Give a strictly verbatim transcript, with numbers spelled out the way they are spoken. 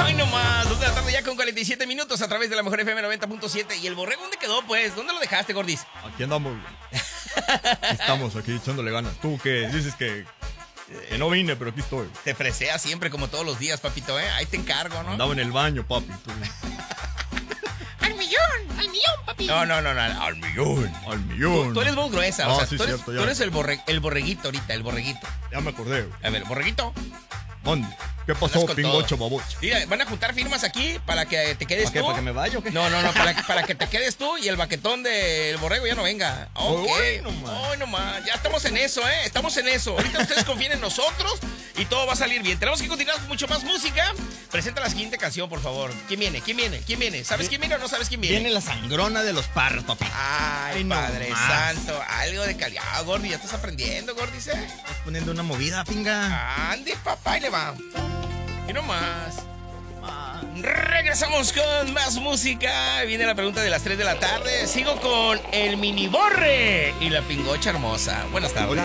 Hoy nomás, dos de la tarde ya con cuarenta y siete minutos a través de la Mejor F M noventa punto siete. ¿Y el borrego dónde quedó, pues? ¿Dónde lo dejaste, Gordis? Aquí andamos, güey. Aquí estamos, aquí echándole ganas. Tú que dices que, que no vine, pero aquí estoy. Te freseas siempre como todos los días, papito, ¿eh? Ahí te encargo, ¿no? Andaba en el baño, papi. Tú. Al millón, al millón, papi. No, no, no, no, al millón. Al millón. Tú, tú eres voz gruesa, Ah, o sea, sí, tú, eres, cierto, ya. tú eres el, borre, el borreguito ahorita, el borreguito. Ya me acordé, güey. A ver, borreguito. ¿Dónde? ¿Qué Andas pasó, con pingocho todo. babocho? Mira, van a juntar firmas aquí para que te quedes ¿Para qué? tú. ¿Para que me vaya o qué? No, no, no, para, para que te quedes tú y el baquetón del borrego ya no venga. Ok. Hoy nomás. Hoy nomás. Ya estamos en eso, ¿eh? Estamos en eso. Ahorita ustedes confíen en nosotros y todo va a salir bien. Tenemos que continuar con mucho más música. Presenta la siguiente canción, por favor. ¿Quién viene? ¿Quién viene? ¿Quién viene? ¿Sabes quién viene o no sabes quién viene? Viene la sangrona de los parros, papi. Ay, Ay, no Padre más. Santo. Algo de calidad. Ah, Gordy, ya estás aprendiendo, Gordy. ¿eh? Estás poniendo una movida, pinga. Ande, papá, y le va. Y no más. Regresamos con más música. Viene la pregunta de las tres de la tarde. Sigo con el mini borre y la pingocha hermosa. Buenas tardes.